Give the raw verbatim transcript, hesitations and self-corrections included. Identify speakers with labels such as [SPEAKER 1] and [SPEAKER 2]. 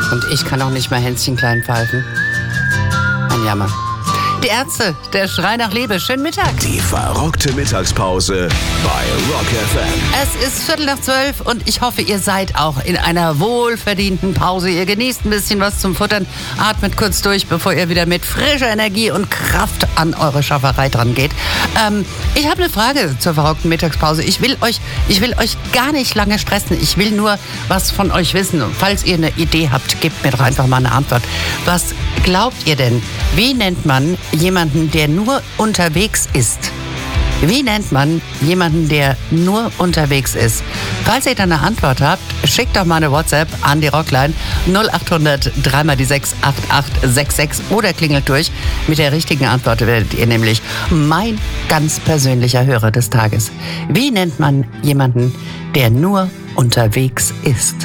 [SPEAKER 1] Und ich kann auch nicht mehr Hänschen klein pfeifen. Ein Jammer. Die Ärzte, der Schrei nach Liebe. Schönen Mittag.
[SPEAKER 2] Die verrockte Mittagspause bei Rock F M.
[SPEAKER 1] Es ist Viertel nach zwölf und ich hoffe, ihr seid auch in einer wohlverdienten Pause. Ihr genießt ein bisschen was zum Futtern, atmet kurz durch, bevor ihr wieder mit frischer Energie und Kraft an eure Schafferei dran geht. Ähm, ich habe eine Frage zur verrockten Mittagspause. Ich will euch, ich will euch gar nicht lange stressen. Ich will nur was von euch wissen. Und falls ihr eine Idee habt, gebt mir doch einfach mal eine Antwort. Was glaubt ihr denn? Wie nennt man jemanden, der nur unterwegs ist? Wie nennt man jemanden, der nur unterwegs ist? Falls ihr da eine Antwort habt, schickt doch mal eine WhatsApp an die Rockline null acht hundert drei mal die sechs acht acht sechs sechs oder klingelt durch. Mit der richtigen Antwort werdet ihr nämlich mein ganz persönlicher Hörer des Tages. Wie nennt man jemanden, der nur unterwegs ist?